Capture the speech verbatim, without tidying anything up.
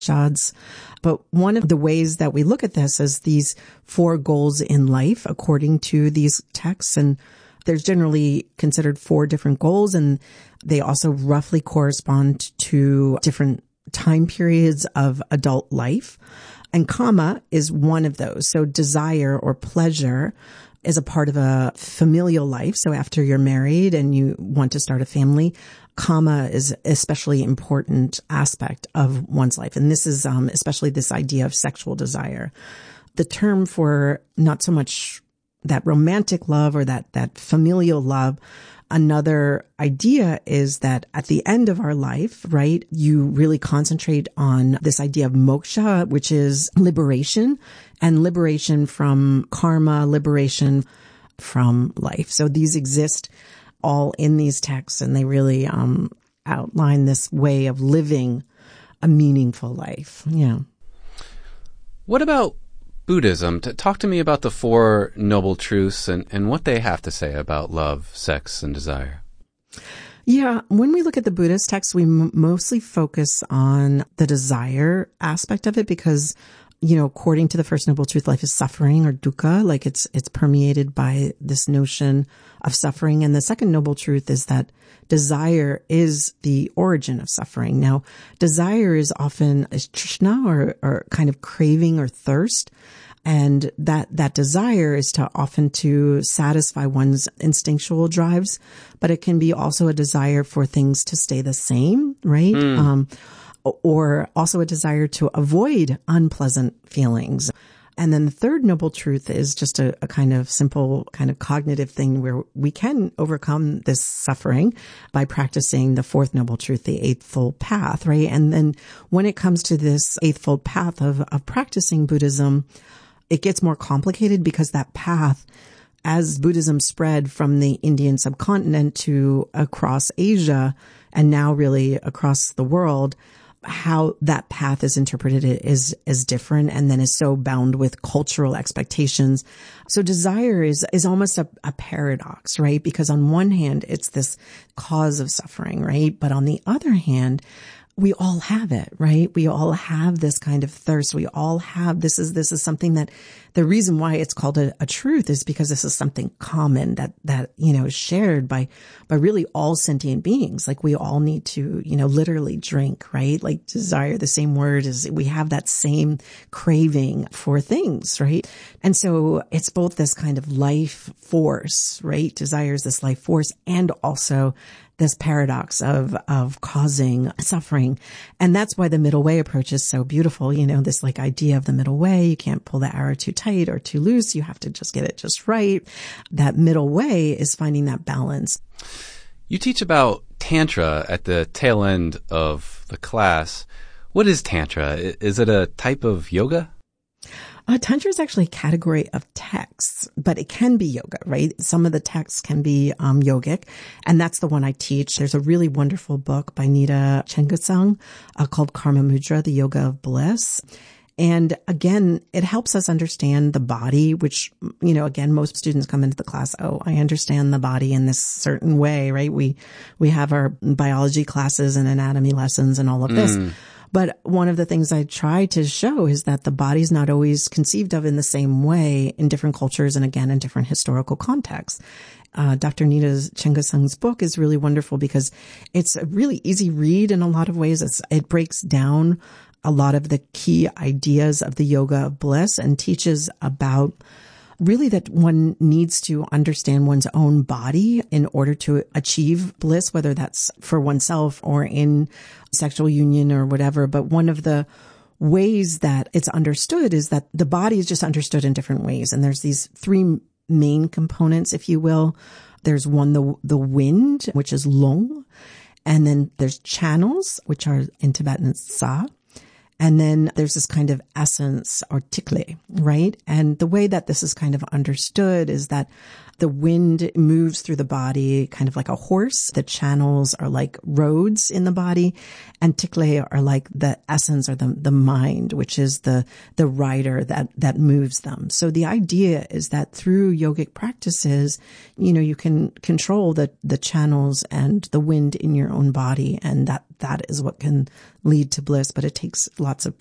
Upanishads. But one of the ways that we look at this is these four goals in life, according to these texts. And there's generally considered four different goals, and they also roughly correspond to different time periods of adult life. And kama is one of those. So desire or pleasure is a part of a familial life. So after you're married and you want to start a family, kama is especially important aspect of one's life. And this is um, especially this idea of sexual desire. The term for not so much that romantic love or that, that familial love, another idea is that at the end of our life, right, you really concentrate on this idea of moksha, which is liberation, and liberation from karma, liberation from life. So these exist all in these texts, and they really um, outline this way of living a meaningful life. Yeah. What about Buddhism? Talk to me about the Four Noble Truths and, and what they have to say about love, sex, and desire. Yeah, when we look at the Buddhist texts, we m- mostly focus on the desire aspect of it because, you know, according to the first noble truth, life is suffering or dukkha, like it's it's permeated by this notion of suffering. And the second noble truth is that desire is the origin of suffering. Now, desire is often is trishna or, or kind of craving or thirst. And that, that desire is to often to satisfy one's instinctual drives, but it can be also a desire for things to stay the same, right? Mm. Um, or also a desire to avoid unpleasant feelings. And then the third noble truth is just a, a kind of simple kind of cognitive thing where we can overcome this suffering by practicing the fourth noble truth, the Eightfold Path, right? And then when it comes to this Eightfold Path of, of practicing Buddhism, it gets more complicated because that path, as Buddhism spread from the Indian subcontinent to across Asia and now really across the world, how that path is interpreted is, is different and then is so bound with cultural expectations. So desire is, is almost a, a paradox, right? Because on one hand, it's this cause of suffering, right? But on the other hand, we all have it, right? We all have this kind of thirst. We all have, this is, this is something that the reason why it's called a, a truth is because this is something common that, that, you know, is shared by, by really all sentient beings. Like we all need to, you know, literally drink, right? Like desire, the same word is we have that same craving for things, right? And so it's both this kind of life force, right? Desire is this life force and also this paradox of, of causing suffering. And that's why the middle way approach is so beautiful. You know, this like idea of the middle way. You can't pull the arrow too tight or too loose. You have to just get it just right. That middle way is finding that balance. You teach about Tantra at the tail end of the class. What is Tantra? Is it a type of yoga? Uh, Tantra is actually a category of texts, but it can be yoga, right? Some of the texts can be um, yogic, and that's the one I teach. There's a really wonderful book by Nida Chengesang uh, called Karma Mudra, the Yoga of Bliss. And again, it helps us understand the body, which, you know, again, most students come into the class, oh, I understand the body in this certain way, right? We, we have our biology classes and anatomy lessons and all of this. Mm. But one of the things I try to show is that the body's not always conceived of in the same way in different cultures and again, in different historical contexts. Uh, Doctor Nida Chengesang's book is really wonderful because it's a really easy read in a lot of ways. It's, it breaks down a lot of the key ideas of the yoga of bliss and teaches about really that one needs to understand one's own body in order to achieve bliss, whether that's for oneself or in sexual union or whatever. But one of the ways that it's understood is that the body is just understood in different ways. And there's these three main components, if you will. There's one, the, the wind, which is long. And then there's channels, which are in Tibetan sa. And then there's this kind of essence or tikle, right? And the way that this is kind of understood is that the wind moves through the body kind of like a horse. The channels are like roads in the body, and tikle are like the essence or the, the mind, which is the, the rider that, that moves them. So the idea is that through yogic practices, you know, you can control the, the channels and the wind in your own body. And that, that is what can lead to bliss, but it takes lots of